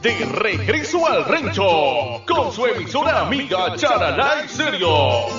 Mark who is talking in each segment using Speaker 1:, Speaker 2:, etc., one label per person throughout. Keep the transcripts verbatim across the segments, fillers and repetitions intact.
Speaker 1: de regreso al rancho con su emisora amiga Charalá Estéreo.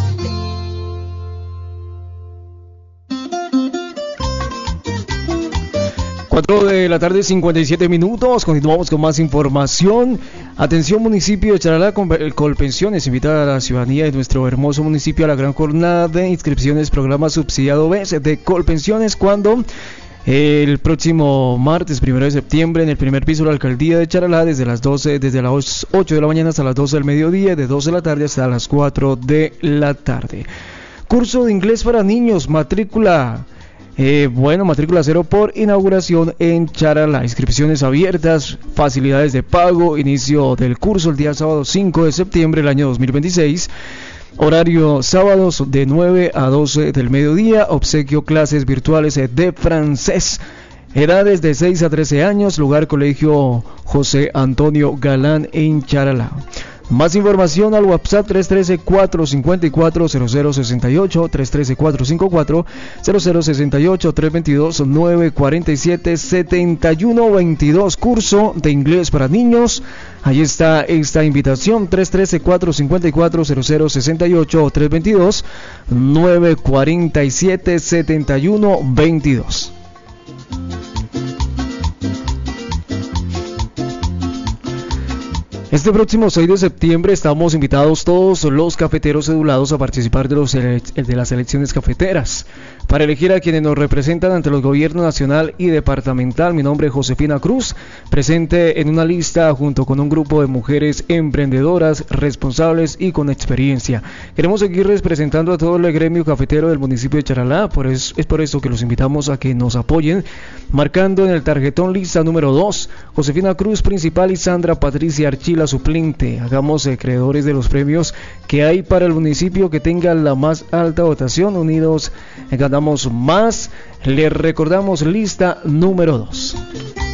Speaker 2: cuatro de la tarde, cincuenta y siete minutos. Continuamos con más información. Atención, municipio de Charalá, Colpensiones invita a la ciudadanía de nuestro hermoso municipio a la gran jornada de inscripciones programa subsidiado B de Colpensiones, cuando el próximo martes primero de septiembre en el primer piso de la alcaldía de Charalá, desde las doce, desde las ocho de la mañana hasta las doce del mediodía, de doce de la tarde hasta las cuatro de la tarde. Curso de inglés para niños, matrícula Eh, bueno, matrícula cero por inauguración en Charalá. Inscripciones abiertas, facilidades de pago, inicio del curso el día sábado cinco de septiembre del año dos mil veintiséis. Horario sábados de nueve a doce del mediodía. Obsequio clases virtuales de francés. Edades de seis a trece años. Lugar Colegio José Antonio Galán en Charalá. Más información al WhatsApp tres uno tres, cuatro cinco cuatro, cero cero seis ocho, tres uno tres, cuatro cinco cuatro, cero cero seis ocho, tres dos dos, nueve cuatro siete, siete uno dos dos. Curso de inglés para niños. Ahí está esta invitación, tres uno tres, cuatro cinco cuatro, cero cero seis ocho, tres dos dos, nueve cuatro siete, siete uno dos dos. Este próximo seis de septiembre estamos invitados todos los cafeteros cedulados a participar de, los ele- de las elecciones cafeteras para elegir a quienes nos representan ante los gobiernos nacional y departamental. Mi nombre es Josefina Cruz, presente en una lista junto con un grupo de mujeres emprendedoras, responsables y con experiencia. Queremos seguir representando a todo el gremio cafetero del municipio de Charalá, por eso, es por eso que los invitamos a que nos apoyen, marcando en el tarjetón lista número dos, Josefina Cruz principal y Sandra Patricia Archila suplente. Hagamos eh, creadores de los premios que hay para el municipio que tenga la más alta votación. Unidos eh, ganamos más. Les recordamos lista número dos.